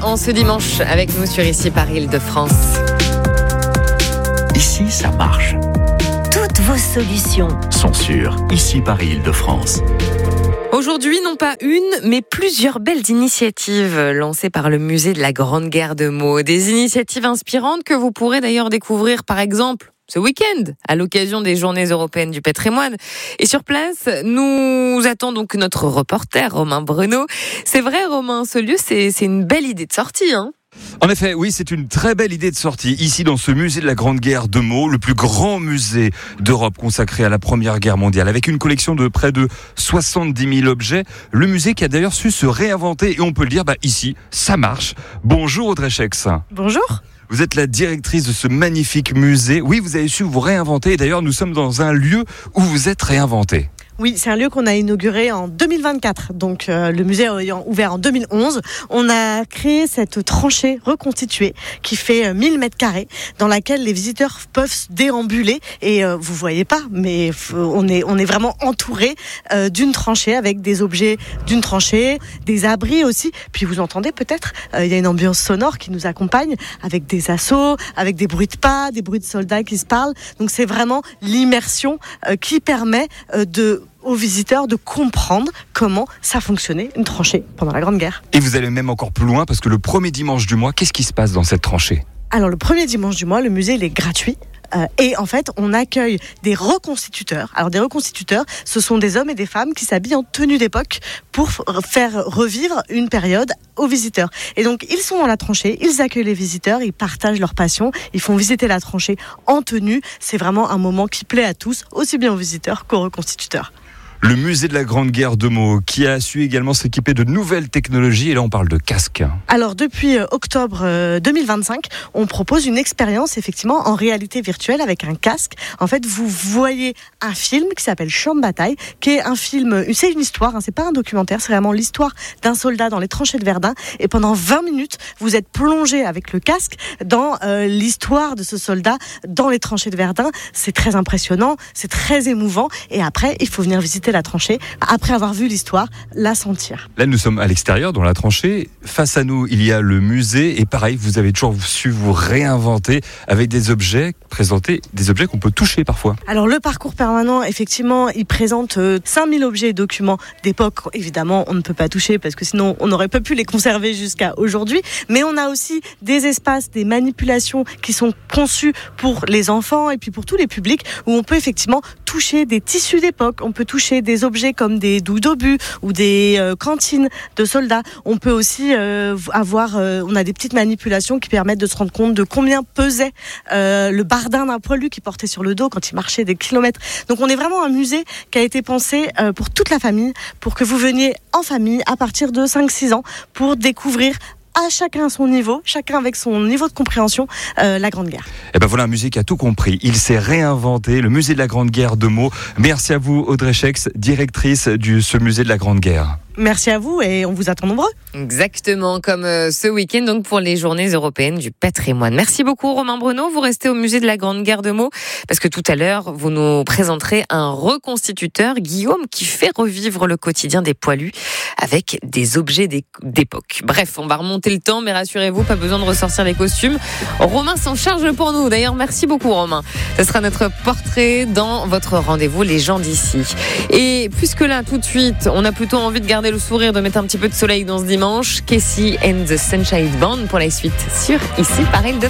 en ce dimanche avec nous sur Ici Paris Île-de-France. Ici, ça marche. Toutes vos solutions Sont sur Ici Paris Île-de-France. Aujourd'hui, non pas une, mais plusieurs belles initiatives lancées par le musée de la Grande Guerre de Meaux. Des initiatives inspirantes que vous pourrez d'ailleurs découvrir, par exemple, ce week-end, à l'occasion des Journées européennes du patrimoine. Et sur place, nous attend donc notre reporter, Romain Bruno. C'est vrai, Romain, ce lieu, c'est une belle idée de sortie, hein ? En effet, oui, c'est une très belle idée de sortie. Ici, dans ce musée de la Grande Guerre de Meaux, le plus grand musée d'Europe consacré à la Première Guerre mondiale, avec une collection de près de 70 000 objets. Le musée qui a d'ailleurs su se réinventer, et on peut le dire, ici, ça marche. Bonjour Audrey Schex. Bonjour. Vous êtes la directrice de ce magnifique musée. Oui, vous avez su vous réinventer, et d'ailleurs, nous sommes dans un lieu où vous êtes réinventé. Oui, c'est un lieu qu'on a inauguré en 2024. Donc, le musée ayant ouvert en 2011, on a créé cette tranchée reconstituée qui fait 1000 mètres carrés, dans laquelle les visiteurs peuvent se déambuler. Et vous voyez pas, mais on est vraiment entouré d'une tranchée avec des objets d'une tranchée, des abris aussi. Puis vous entendez peut-être, il y a une ambiance sonore qui nous accompagne avec des assauts, avec des bruits de pas, des bruits de soldats qui se parlent. Donc c'est vraiment l'immersion qui permet aux visiteurs de comprendre comment ça fonctionnait une tranchée pendant la Grande Guerre. Et vous allez même encore plus loin, parce que le premier dimanche du mois, qu'est-ce qui se passe dans cette tranchée ? Alors le premier dimanche du mois, le musée il est gratuit. Et en fait, on accueille des reconstituteurs. Alors des reconstituteurs, ce sont des hommes et des femmes qui s'habillent en tenue d'époque pour faire revivre une période aux visiteurs. Et donc, ils sont dans la tranchée, ils accueillent les visiteurs, ils partagent leur passion, ils font visiter la tranchée en tenue. C'est vraiment un moment qui plaît à tous, aussi bien aux visiteurs qu'aux reconstituteurs. Le musée de la Grande Guerre de Meaux, qui a su également s'équiper de nouvelles technologies, et là on parle de casques. Alors depuis octobre 2025, on propose une expérience effectivement en réalité virtuelle avec un casque. En fait, vous voyez un film qui s'appelle Champ de bataille, qui est un film, c'est une histoire, c'est pas un documentaire, c'est vraiment l'histoire d'un soldat dans les tranchées de Verdun. Et pendant 20 minutes, vous êtes plongé avec le casque dans l'histoire de ce soldat dans les tranchées de Verdun. C'est très impressionnant, c'est très émouvant. Et après, il faut venir visiter la tranchée, après avoir vu l'histoire, la sentir. Là, nous sommes à l'extérieur, dans la tranchée. Face à nous, il y a le musée. Et pareil, vous avez toujours su vous réinventer avec des objets présentés, des objets qu'on peut toucher parfois. Alors, le parcours permanent, effectivement, il présente 5000 objets et documents d'époque. Évidemment, on ne peut pas toucher parce que sinon, on n'aurait pas pu les conserver jusqu'à aujourd'hui. Mais on a aussi des espaces, des manipulations qui sont conçus pour les enfants et puis pour tous les publics où on peut effectivement toucher des tissus d'époque. On peut toucher des objets comme des douilles d'obus ou des cantines de soldats. On peut aussi on a des petites manipulations qui permettent de se rendre compte de combien pesait le bardin d'un poilu qui portait sur le dos quand il marchait des kilomètres. Donc on est vraiment un musée qui a été pensé pour toute la famille, pour que vous veniez en famille à partir de 5-6 ans pour découvrir à chacun son niveau, chacun avec son niveau de compréhension, la Grande Guerre. Et ben voilà un musée qui a tout compris. Il s'est réinventé, le musée de la Grande Guerre de Meaux. Merci à vous Audrey Schex, directrice de ce musée de la Grande Guerre. Merci à vous et on vous attend nombreux. Exactement, comme ce week-end donc pour les Journées européennes du patrimoine. Merci beaucoup Romain Bruno. Vous restez au musée de la Grande Guerre de Meaux parce que tout à l'heure, vous nous présenterez un reconstituteur, Guillaume, qui fait revivre le quotidien des poilus avec des objets d'époque. Bref, on va remonter le temps, mais rassurez-vous, pas besoin de ressortir les costumes. Romain s'en charge pour nous. D'ailleurs, merci beaucoup Romain. Ce sera notre portrait dans votre rendez-vous Les gens d'ici. Et puisque là, tout de suite, on a plutôt envie de garder le sourire, de mettre un petit peu de soleil dans ce dimanche, Casey and the Sunshine Band pour la suite sur Ici Paris Île-de-France.